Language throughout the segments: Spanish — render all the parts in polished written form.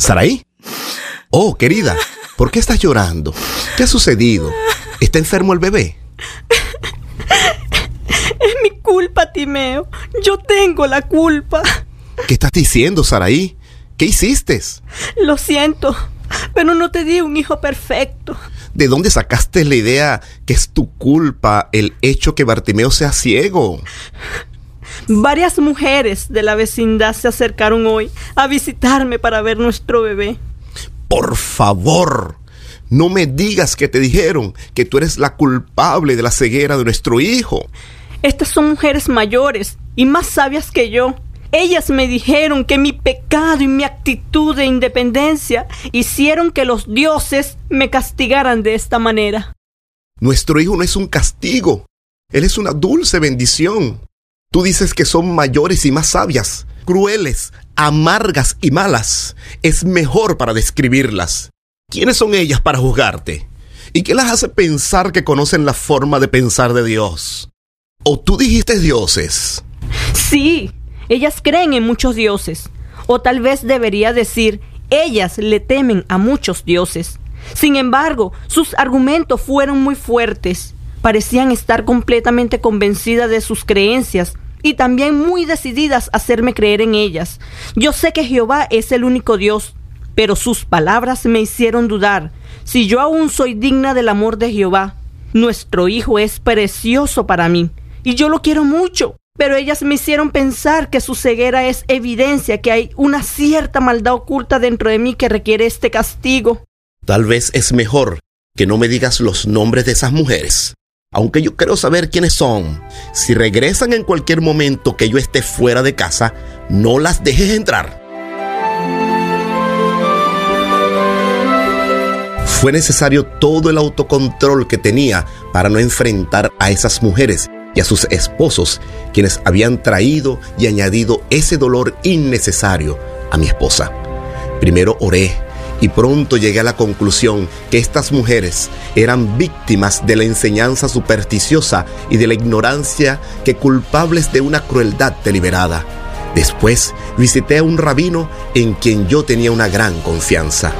¿Saraí? Oh, querida, ¿por qué estás llorando? ¿Qué ha sucedido? ¿Está enfermo el bebé? Es mi culpa, Timeo. Yo tengo la culpa. ¿Qué estás diciendo, Saraí? ¿Qué hiciste? Lo siento, pero no te di un hijo perfecto. ¿De dónde sacaste la idea que es tu culpa el hecho que Bartimeo sea ciego? Varias mujeres de la vecindad se acercaron hoy a visitarme para ver nuestro bebé. Por favor, no me digas que te dijeron que tú eres la culpable de la ceguera de nuestro hijo. Estas son mujeres mayores y más sabias que yo. Ellas me dijeron que mi pecado y mi actitud de independencia hicieron que los dioses me castigaran de esta manera. Nuestro hijo no es un castigo. Él es una dulce bendición. Tú dices que son mayores y más sabias, crueles, amargas y malas. Es mejor para describirlas. ¿Quiénes son ellas para juzgarte? ¿Y qué las hace pensar que conocen la forma de pensar de Dios? ¿O tú dijiste dioses? Sí, ellas creen en muchos dioses. O tal vez debería decir, ellas le temen a muchos dioses. Sin embargo, sus argumentos fueron muy fuertes. Parecían estar completamente convencidas de sus creencias y también muy decididas a hacerme creer en ellas. Yo sé que Jehová es el único Dios, pero sus palabras me hicieron dudar si yo aún soy digna del amor de Jehová. Nuestro hijo es precioso para mí y yo lo quiero mucho, pero ellas me hicieron pensar que su ceguera es evidencia que hay una cierta maldad oculta dentro de mí que requiere este castigo. Tal vez es mejor que no me digas los nombres de esas mujeres. Aunque yo quiero saber quiénes son. Si regresan en cualquier momento que yo esté fuera de casa, no las dejes entrar. Fue necesario todo el autocontrol que tenía para no enfrentar a esas mujeres y a sus esposos, quienes habían traído y añadido ese dolor innecesario a mi esposa. Primero oré y pronto llegué a la conclusión que estas mujeres eran víctimas de la enseñanza supersticiosa y de la ignorancia que culpables de una crueldad deliberada. Después visité a un rabino en quien yo tenía una gran confianza.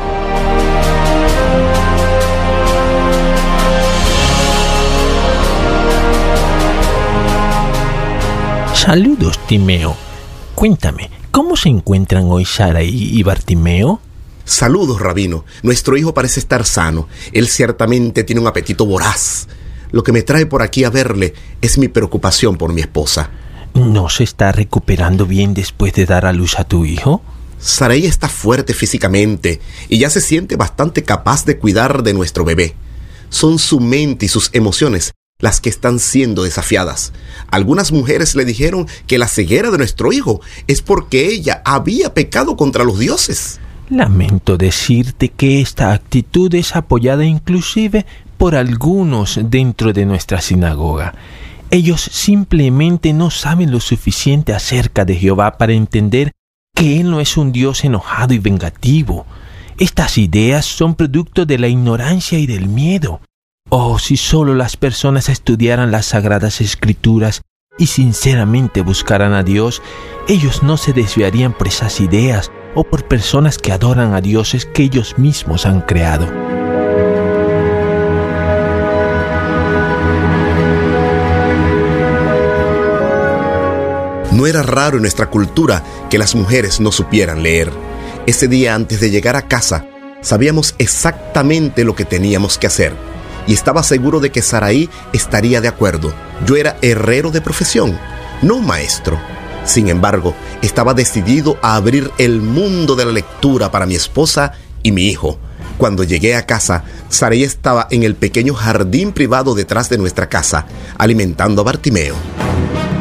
Saludos, Timeo. Cuéntame, ¿cómo se encuentran hoy Saraí y Bartimeo? Saludos, rabino. Nuestro hijo parece estar sano. Él ciertamente tiene un apetito voraz. Lo que me trae por aquí a verle es mi preocupación por mi esposa. ¿No se está recuperando bien después de dar a luz a tu hijo? Saraí está fuerte físicamente y ya se siente bastante capaz de cuidar de nuestro bebé. Son su mente y sus emociones las que están siendo desafiadas. Algunas mujeres le dijeron que la ceguera de nuestro hijo es porque ella había pecado contra los dioses. Lamento decirte que esta actitud es apoyada inclusive por algunos dentro de nuestra sinagoga. Ellos simplemente no saben lo suficiente acerca de Jehová para entender que Él no es un Dios enojado y vengativo. Estas ideas son producto de la ignorancia y del miedo. Oh, si solo las personas estudiaran las Sagradas Escrituras y sinceramente buscaran a Dios, ellos no se desviarían por esas ideas o por personas que adoran a dioses que ellos mismos han creado. No era raro en nuestra cultura que las mujeres no supieran leer. Ese día antes de llegar a casa, sabíamos exactamente lo que teníamos que hacer. Y estaba seguro de que Saraí estaría de acuerdo. Yo era herrero de profesión, no maestro. Sin embargo, estaba decidido a abrir el mundo de la lectura para mi esposa y mi hijo. Cuando llegué a casa, Saraí estaba en el pequeño jardín privado detrás de nuestra casa, alimentando a Bartimeo.